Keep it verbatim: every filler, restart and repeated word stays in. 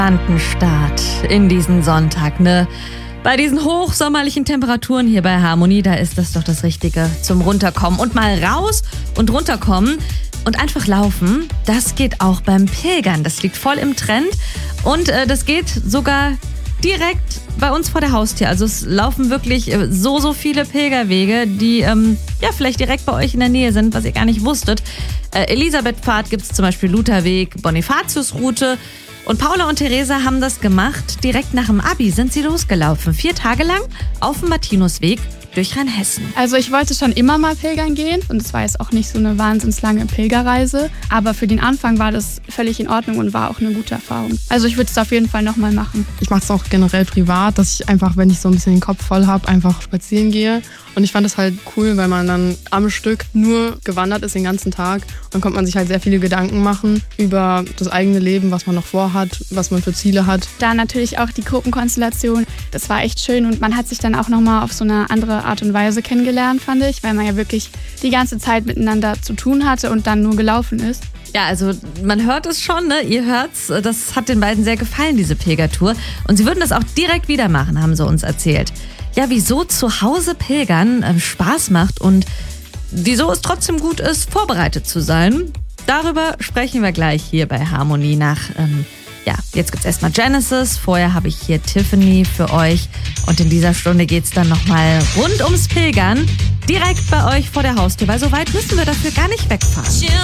Start in diesen Sonntag, ne? Bei diesen hochsommerlichen Temperaturen hier bei Harmonie, da ist das doch das Richtige zum Runterkommen. Und mal raus und runterkommen und einfach laufen, das geht auch beim Pilgern. Das liegt voll im Trend und äh, das geht sogar direkt bei uns vor der Haustür. Also es laufen wirklich so, so viele Pilgerwege, die ähm, ja vielleicht direkt bei euch in der Nähe sind, was ihr gar nicht wusstet. Äh, Elisabethpfad gibt es zum Beispiel, Lutherweg, Bonifatiusroute. Und Paula und Theresa haben das gemacht. Direkt nach dem Abi sind sie losgelaufen. Vier Tage lang auf dem Martinusweg durch Rheinhessen. Also ich wollte schon immer mal pilgern gehen und es war jetzt auch nicht so eine wahnsinns lange Pilgerreise. Aber für den Anfang war das völlig in Ordnung und war auch eine gute Erfahrung. Also ich würde es auf jeden Fall nochmal machen. Ich mache es auch generell privat, dass ich einfach, wenn ich so ein bisschen den Kopf voll habe, einfach spazieren gehe. Und ich fand es halt cool, weil man dann am Stück nur gewandert ist den ganzen Tag. Dann konnte man sich halt sehr viele Gedanken machen über das eigene Leben, was man noch vorhat, was man für Ziele hat. Da natürlich auch die Gruppenkonstellation. Das war echt schön und man hat sich dann auch nochmal auf so eine andere Art und Weise kennengelernt, fand ich, weil man ja wirklich die ganze Zeit miteinander zu tun hatte und dann nur gelaufen ist. Ja, also man hört es schon, ne? Ihr hört's. Das hat den beiden sehr gefallen, diese Pilgertour. Und sie würden das auch direkt wieder machen, haben sie uns erzählt. Ja, wieso zu Hause pilgern äh, Spaß macht und wieso es trotzdem gut ist, vorbereitet zu sein. Darüber sprechen wir gleich hier bei Harmonie nach. Ähm, ja, jetzt gibt's erstmal Genesis. Vorher habe ich hier Tiffany für euch. Und in dieser Stunde geht's dann nochmal rund ums Pilgern. Direkt bei euch vor der Haustür, weil so weit müssen wir dafür gar nicht wegfahren.